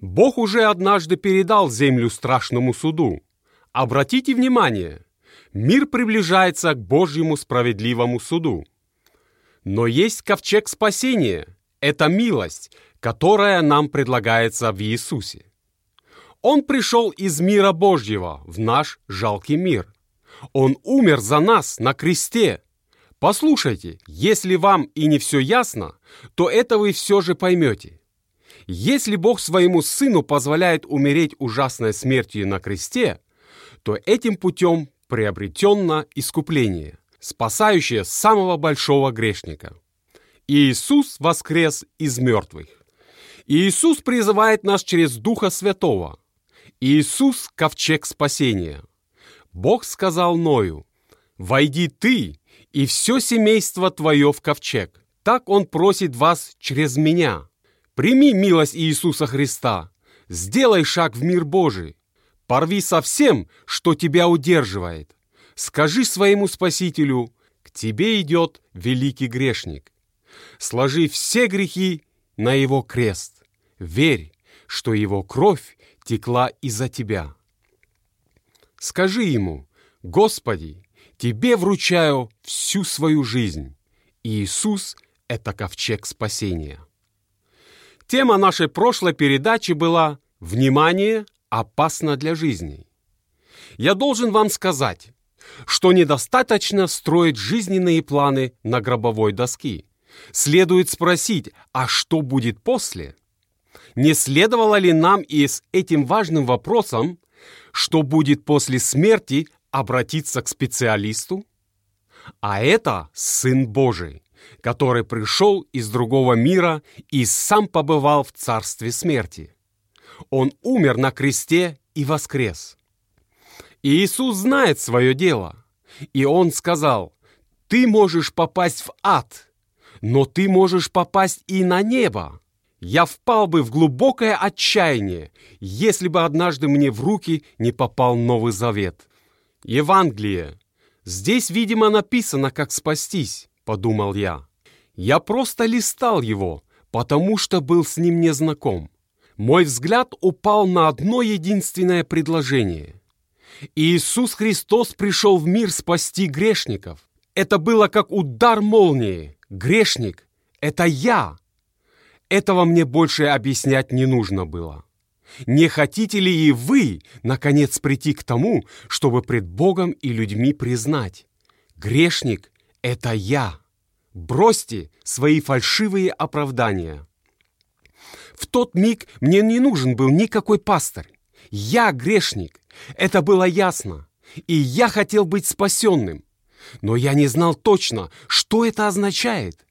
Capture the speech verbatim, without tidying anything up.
Бог уже однажды передал землю страшному суду. Обратите внимание, мир приближается к Божьему справедливому суду. Но есть ковчег спасения. Это милость, которая нам предлагается в Иисусе. Он пришел из мира Божьего в наш жалкий мир. Он умер за нас на кресте. Послушайте, если вам и не все ясно, то это вы все же поймете. Если Бог своему Сыну позволяет умереть ужасной смертью на кресте, то этим путем приобретенно искупление, спасающее самого большого грешника. Иисус воскрес из мертвых. Иисус призывает нас через Духа Святого. Иисус – ковчег спасения. Бог сказал Ною: «Войди ты и все семейство твое в ковчег». Так Он просит вас через меня. Прими милость Иисуса Христа. Сделай шаг в мир Божий. Порви со всем, что тебя удерживает. Скажи своему Спасителю: «К тебе идет великий грешник». Сложи все грехи на Его крест. Верь, что Его кровь текла из-за тебя. Скажи Ему: «Господи, Тебе вручаю всю свою жизнь». Иисус – это ковчег спасения. Тема нашей прошлой передачи была «Внимание опасно для жизни». Я должен вам сказать, что недостаточно строить жизненные планы на гробовой доске. Следует спросить, а что будет после? Не следовало ли нам и с этим важным вопросом, что будет после смерти, обратиться к специалисту? А это Сын Божий, который пришел из другого мира и сам побывал в царстве смерти. Он умер на кресте и воскрес. Иисус знает свое дело, и Он сказал: «Ты можешь попасть в ад, но ты можешь попасть и на небо». Я впал бы в глубокое отчаяние, если бы однажды мне в руки не попал Новый Завет. Евангелие. Здесь, видимо, написано, как спастись, подумал я. Я просто листал его, потому что был с ним не знаком. Мой взгляд упал на одно единственное предложение. Иисус Христос пришел в мир спасти грешников. Это было как удар молнии. Грешник – это я. Этого мне больше объяснять не нужно было. Не хотите ли и вы, наконец, прийти к тому, чтобы пред Богом и людьми признать: грешник – это я? Бросьте свои фальшивые оправдания. В тот миг мне не нужен был никакой пастырь. Я грешник. Это было ясно. И я хотел быть спасенным. Но я не знал точно, что это означает.